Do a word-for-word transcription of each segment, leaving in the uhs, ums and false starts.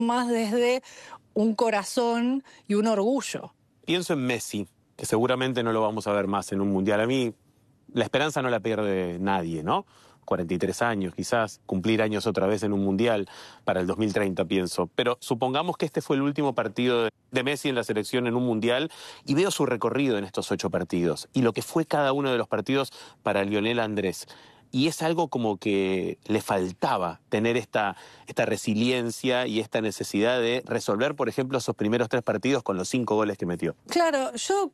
más desde un corazón y un orgullo. Pienso en Messi, que seguramente no lo vamos a ver más en un mundial. A mí la esperanza no la pierde nadie, ¿no? cuarenta y tres años, quizás, cumplir años otra vez en un mundial para el dos mil treinta, pienso. Pero supongamos que este fue el último partido de Messi en la selección en un mundial y veo su recorrido en estos ocho partidos y lo que fue cada uno de los partidos para Lionel Andrés. Y es algo como que le faltaba tener esta, esta resiliencia y esta necesidad de resolver, por ejemplo, esos primeros tres partidos con los cinco goles que metió. Claro, yo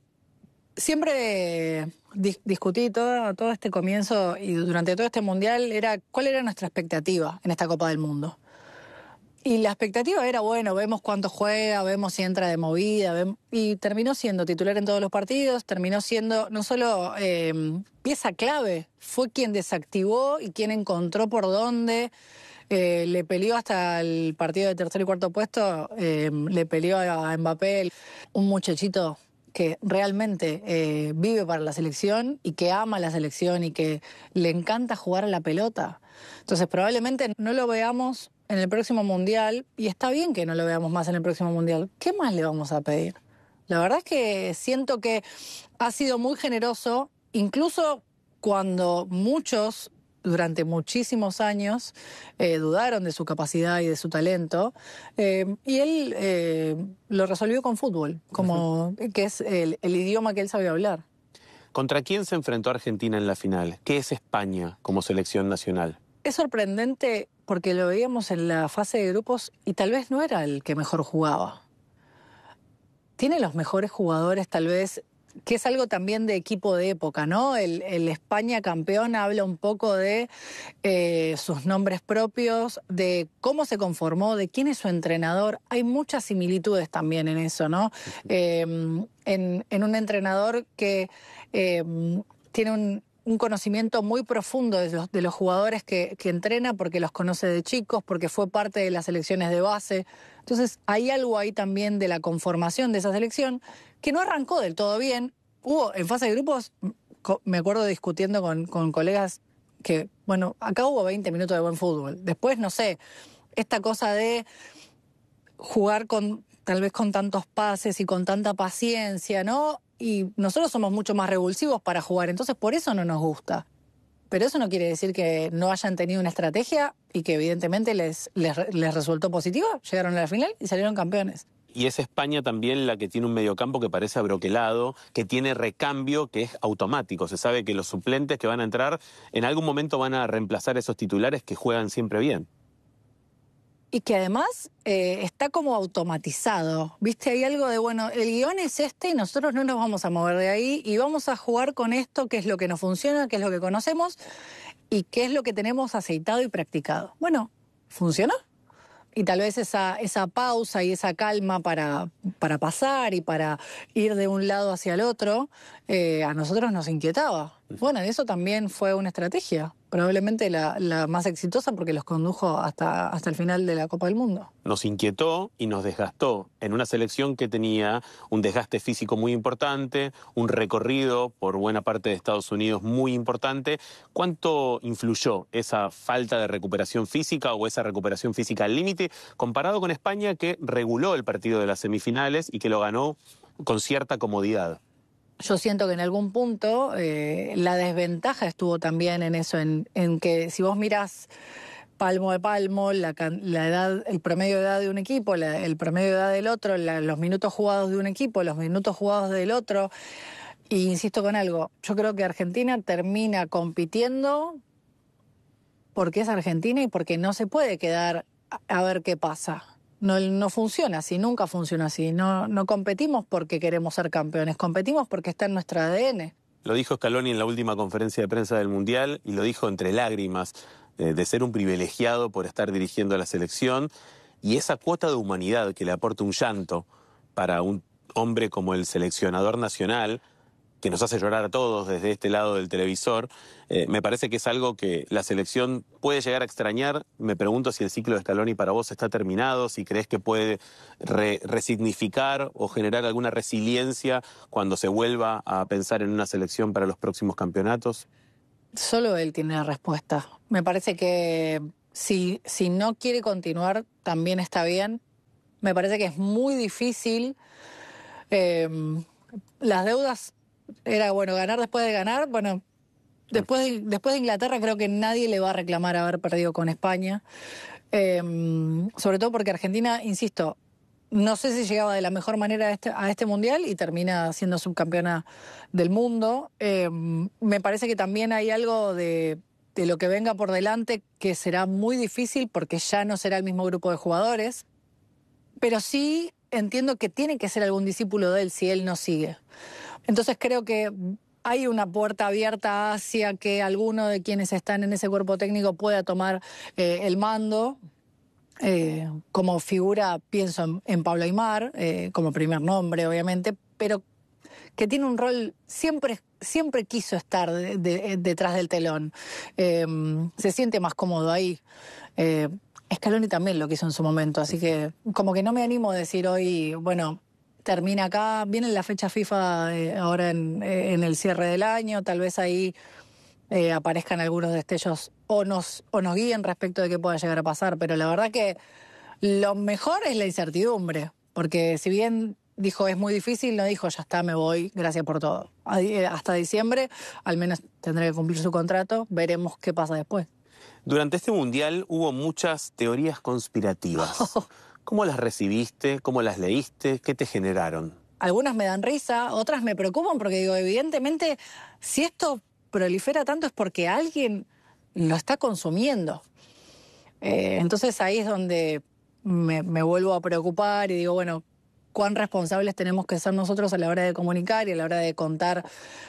siempre dis discutí todo, todo este comienzo y durante todo este mundial era cuál era nuestra expectativa en esta Copa del Mundo. Y la expectativa era, bueno, vemos cuánto juega, vemos si entra de movida, vemos, y terminó siendo titular en todos los partidos, terminó siendo no solo eh, pieza clave, fue quien desactivó y quien encontró por dónde, eh, le peleó hasta el partido de tercer y cuarto puesto, eh, le peleó a Mbappé, un muchachito que realmente eh, vive para la selección y que ama la selección y que le encanta jugar a la pelota. Entonces probablemente no lo veamos en el próximo Mundial, y está bien que no lo veamos más en el próximo Mundial. ¿Qué más le vamos a pedir? La verdad es que siento que ha sido muy generoso, incluso cuando muchos, durante muchísimos años, eh, dudaron de su capacidad y de su talento, eh, y él eh, lo resolvió con fútbol, como, uh-huh. que es el, el idioma que él sabe hablar. ¿Contra quién se enfrentó Argentina en la final? ¿Qué es España como selección nacional? Es sorprendente porque lo veíamos en la fase de grupos y tal vez no era el que mejor jugaba. Tiene los mejores jugadores, tal vez, que es algo también de equipo de época, ¿no? El, el España campeón habla un poco de eh, sus nombres propios, de cómo se conformó, de quién es su entrenador. Hay muchas similitudes también en eso, ¿no? Eh, en, en un entrenador que eh, tiene un... un conocimiento muy profundo de los, de los jugadores que, que entrena, porque los conoce de chicos, porque fue parte de las selecciones de base. Entonces hay algo ahí también de la conformación de esa selección que no arrancó del todo bien. Hubo en fase de grupos, me acuerdo discutiendo con, con colegas que, bueno, acá hubo veinte minutos de buen fútbol. Después, no sé, esta cosa de jugar con tal vez con tantos pases y con tanta paciencia, ¿no? Y nosotros somos mucho más revulsivos para jugar, entonces por eso no nos gusta. Pero eso no quiere decir que no hayan tenido una estrategia y que evidentemente les, les, les resultó positiva, llegaron a la final y salieron campeones. Y es España también la que tiene un mediocampo que parece abroquelado, que tiene recambio que es automático. Se sabe que los suplentes que van a entrar en algún momento van a reemplazar a esos titulares que juegan siempre bien. Y que además eh, está como automatizado, ¿viste? Hay algo de, bueno, el guión es este y nosotros no nos vamos a mover de ahí y vamos a jugar con esto, que es lo que nos funciona, que es lo que conocemos y que es lo que tenemos aceitado y practicado. Bueno, ¿funcionó? Y tal vez esa, esa pausa y esa calma para, para pasar y para ir de un lado hacia el otro, eh, a nosotros nos inquietaba. Bueno, eso también fue una estrategia, probablemente la, la más exitosa porque los condujo hasta, hasta el final de la Copa del Mundo. Nos inquietó y nos desgastó en una selección que tenía un desgaste físico muy importante, un recorrido por buena parte de Estados Unidos muy importante. ¿Cuánto influyó esa falta de recuperación física o esa recuperación física al límite comparado con España, que reguló el partido de las semifinales y que lo ganó con cierta comodidad? Yo siento que en algún punto eh, la desventaja estuvo también en eso, en, en que si vos mirás palmo de palmo, la, la edad, el promedio de edad de un equipo, la, el promedio de edad del otro, la, los minutos jugados de un equipo, los minutos jugados del otro, y insisto con algo, yo creo que Argentina termina compitiendo porque es Argentina y porque no se puede quedar a, a ver qué pasa. No, no funciona así, nunca funciona así. No, no competimos porque queremos ser campeones, competimos porque está en nuestro A D N. Lo dijo Scaloni en la última conferencia de prensa del Mundial y lo dijo entre lágrimas, eh, de ser un privilegiado por estar dirigiendo a la selección y esa cuota de humanidad que le aporta un llanto para un hombre como el seleccionador nacional, que nos hace llorar a todos desde este lado del televisor, eh, me parece que es algo que la selección puede llegar a extrañar. Me pregunto si el ciclo de Scaloni para vos está terminado, si crees que puede re resignificar o generar alguna resiliencia cuando se vuelva a pensar en una selección para los próximos campeonatos. Solo él tiene la respuesta. Me parece que si, si no quiere continuar, también está bien. Me parece que es muy difícil. Eh, las deudas era, bueno, ganar después de ganar. Bueno, después de, después de Inglaterra creo que nadie le va a reclamar haber perdido con España. Eh, sobre todo porque Argentina, insisto, no sé si llegaba de la mejor manera a este, a este Mundial y termina siendo subcampeona del mundo. Eh, me parece que también hay algo de, de lo que venga por delante que será muy difícil porque ya no será el mismo grupo de jugadores. Pero sí entiendo que tiene que ser algún discípulo de él si él no sigue. Entonces creo que hay una puerta abierta hacia que alguno de quienes están en ese cuerpo técnico pueda tomar eh, el mando. Eh, como figura pienso en, en Pablo Aimar, eh, como primer nombre obviamente, pero que tiene un rol, siempre, siempre quiso estar de, de, detrás del telón. Eh, se siente más cómodo ahí. Eh, Scaloni también lo quiso en su momento, así que como que no me animo a decir hoy, bueno, termina acá, viene la fecha FIFA eh, ahora en, en el cierre del año, tal vez ahí eh, aparezcan algunos destellos o nos, o nos guíen respecto de qué pueda llegar a pasar, pero la verdad que lo mejor es la incertidumbre, porque si bien dijo es muy difícil, no dijo ya está, me voy, gracias por todo. Hasta diciembre al menos tendré que cumplir su contrato, veremos qué pasa después. Durante este Mundial hubo muchas teorías conspirativas. ¿Cómo las recibiste? ¿Cómo las leíste? ¿Qué te generaron? Algunas me dan risa, otras me preocupan porque digo, evidentemente, si esto prolifera tanto es porque alguien lo está consumiendo. Eh, entonces ahí es donde me, me vuelvo a preocupar y digo, bueno, cuán responsables tenemos que ser nosotros a la hora de comunicar y a la hora de contar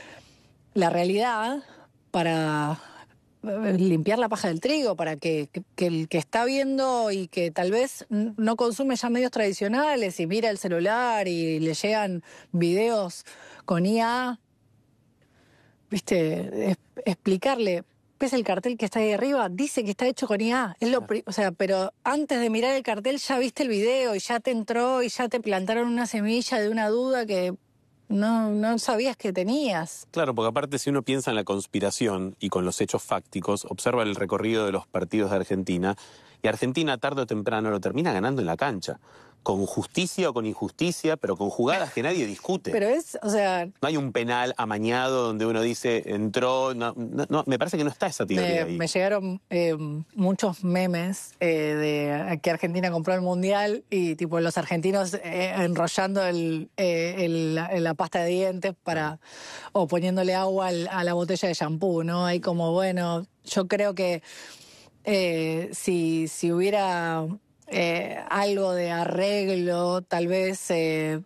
la realidad para limpiar la paja del trigo, para que, que, que el que está viendo y que tal vez no consume ya medios tradicionales y mira el celular y le llegan videos con I A, viste, es, explicarle, ves el cartel que está ahí arriba, dice que está hecho con I A, es lo, o sea, pero antes de mirar el cartel ya viste el video y ya te entró y ya te plantaron una semilla de una duda que No, no sabías que tenías. Claro, porque aparte si uno piensa en la conspiración y con los hechos fácticos, observa el recorrido de los partidos de Argentina, y Argentina tarde o temprano lo termina ganando en la cancha. Con justicia o con injusticia, pero con jugadas que nadie discute. Pero es, o sea... No hay un penal amañado donde uno dice, entró... No, no, no, me parece que no está esa teoría me, ahí. Me llegaron eh, muchos memes eh, de que Argentina compró el Mundial y tipo los argentinos eh, enrollando el, eh, el, la, la pasta de dientes para o poniéndole agua al, a la botella de shampoo, ¿no? Hay como, bueno, yo creo que eh, si, si hubiera... Eh, algo de arreglo, tal vez eh,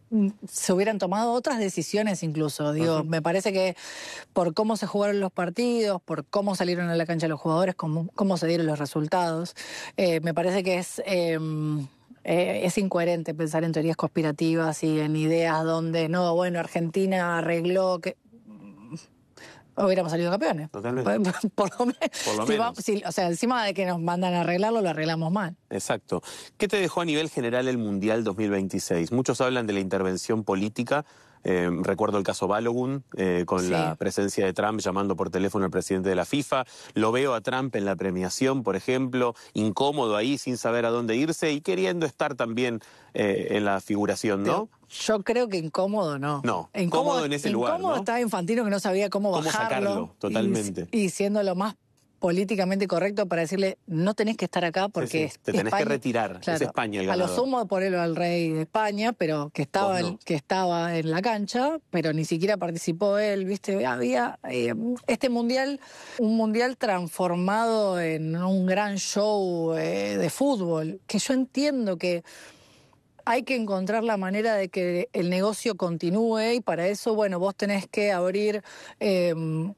se hubieran tomado otras decisiones incluso. Digo, uh-huh. Me parece que por cómo se jugaron los partidos, por cómo salieron a la cancha los jugadores, cómo, cómo se dieron los resultados, eh, me parece que es... Eh, Eh, es incoherente pensar en teorías conspirativas y en ideas donde, no, bueno, Argentina arregló que... hubiéramos salido campeones. Totalmente. Por, por lo, me por lo si menos. Va, si, o sea, encima de que nos mandan a arreglarlo, lo arreglamos mal. Exacto. ¿Qué te dejó a nivel general el Mundial dos mil veintiséis? Muchos hablan de la intervención política. Eh, recuerdo el caso Balogun, eh, con sí. la presencia de Trump llamando por teléfono al presidente de la FIFA. Lo veo a Trump en la premiación, por ejemplo, incómodo ahí, sin saber a dónde irse y queriendo estar también eh, en la figuración, ¿no? Pero yo creo que incómodo no. No, incómodo, incómodo en ese lugar, Incómodo ¿no? estaba Infantino que no sabía cómo, ¿Cómo bajarlo. sacarlo? Totalmente. Y, y siendo lo más políticamente correcto para decirle, no tenés que estar acá porque... Sí, sí. Te tenés España, que retirar, claro, es España el ganador. A lo sumo ponerlo al rey de España, pero que estaba, no. que estaba en la cancha, pero ni siquiera participó él, ¿viste? Había eh, este mundial, un mundial transformado en un gran show eh, de fútbol, que yo entiendo que hay que encontrar la manera de que el negocio continúe y para eso, bueno, vos tenés que abrir... Eh,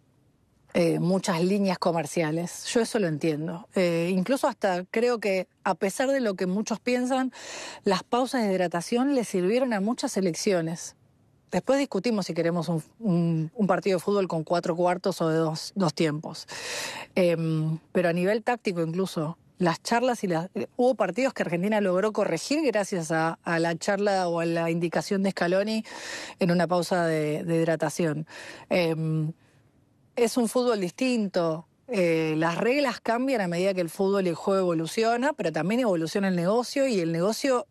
Eh, muchas líneas comerciales. Yo eso lo entiendo. Eh, incluso hasta creo que, a pesar de lo que muchos piensan, las pausas de hidratación le sirvieron a muchas selecciones. Después discutimos si queremos un, un, un partido de fútbol con cuatro cuartos o de dos, dos tiempos. Eh, pero a nivel táctico incluso, las charlas y las... Eh, hubo partidos que Argentina logró corregir gracias a, a la charla o a la indicación de Scaloni en una pausa de, de hidratación. Eh, Es un fútbol distinto, eh, las reglas cambian a medida que el fútbol y el juego evoluciona, pero también evoluciona el negocio y el negocio